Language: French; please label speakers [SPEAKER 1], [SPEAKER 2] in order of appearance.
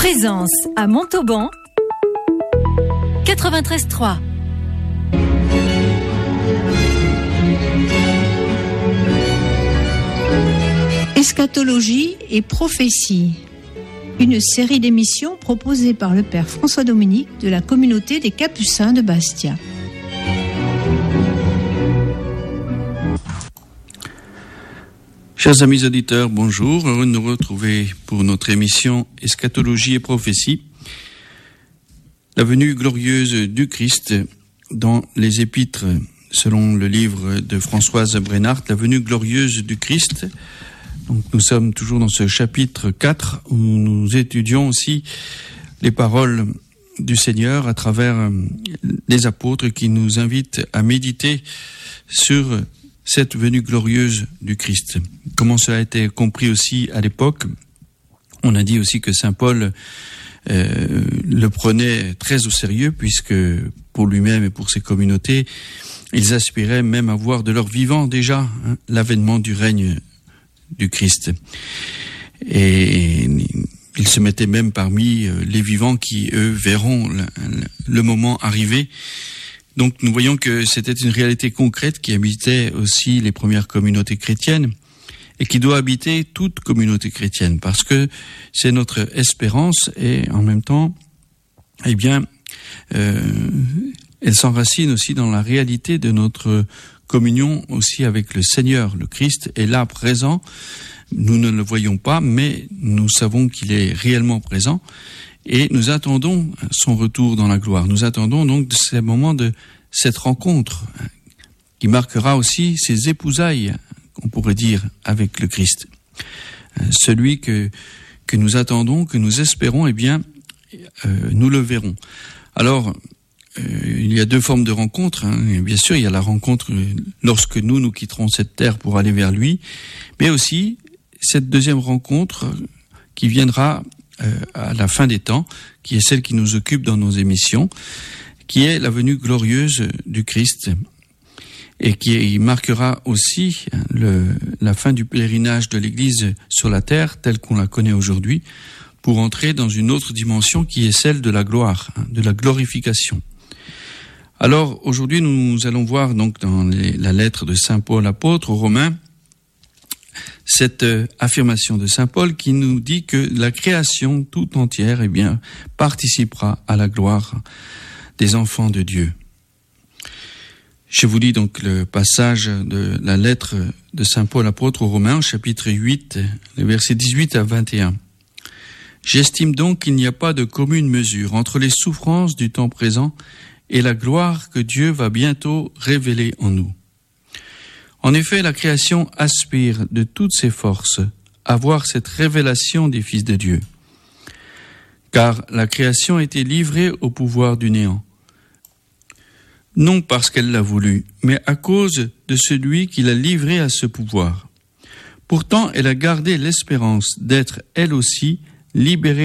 [SPEAKER 1] Présence à Montauban 93.3.
[SPEAKER 2] Eschatologie et prophétie. Une série d'émissions proposée par le père François Dominique de la communauté des Capucins de Bastia.
[SPEAKER 3] Chers amis auditeurs, bonjour. Heureux de nous retrouver pour notre émission Eschatologie et prophétie. La venue glorieuse du Christ dans les épîtres, selon le livre de Françoise Brenhardt, la venue glorieuse du Christ. Donc, nous sommes toujours dans ce chapitre 4 où nous étudions aussi les paroles du Seigneur à travers les apôtres qui nous invitent à méditer sur cette venue glorieuse du Christ. Comment cela a été compris aussi à l'époque. On a dit aussi que saint Paul le prenait très au sérieux puisque pour lui-même et pour ses communautés, ils aspiraient même à voir de leur vivant déjà l'avènement du règne du Christ. Et ils se mettaient même parmi les vivants qui, eux, verront le moment arriver. Donc nous voyons que c'était une réalité concrète qui habitait aussi les premières communautés chrétiennes et qui doit habiter toute communauté chrétienne parce que c'est notre espérance et en même temps, eh bien, elle s'enracine aussi dans la réalité de notre communion aussi avec le Seigneur. Le Christ est là présent, nous ne le voyons pas, mais nous savons qu'il est réellement présent et nous attendons son retour dans la gloire. Nous attendons donc ces moments de cette rencontre qui marquera aussi ses épousailles, on pourrait dire, avec le Christ. Celui que nous attendons, que nous espérons, eh bien, nous le verrons. Alors, il y a deux formes de rencontres. Bien sûr, il y a la rencontre lorsque nous quitterons cette terre pour aller vers lui, mais aussi cette deuxième rencontre qui viendra à la fin des temps, qui est celle qui nous occupe dans nos émissions, qui est la venue glorieuse du Christ et qui marquera aussi la fin du pèlerinage de l'Église sur la terre telle qu'on la connaît aujourd'hui pour entrer dans une autre dimension qui est celle de la gloire, de la glorification. Alors aujourd'hui nous allons voir donc dans la lettre de saint Paul apôtre aux Romains cette affirmation de saint Paul qui nous dit que la création tout entière, eh bien, participera à la gloire des enfants de Dieu. Je vous lis donc le passage de la lettre de saint Paul apôtre aux Romains, chapitre 8, les versets 18 à 21. J'estime donc qu'il n'y a pas de commune mesure entre les souffrances du temps présent et la gloire que Dieu va bientôt révéler en nous. En effet, la création aspire de toutes ses forces à voir cette révélation des fils de Dieu. Car la création a été livrée au pouvoir du néant. Non parce qu'elle l'a voulu, mais à cause de celui qui l'a livrée à ce pouvoir. Pourtant, elle a gardé l'espérance d'être elle aussi libérée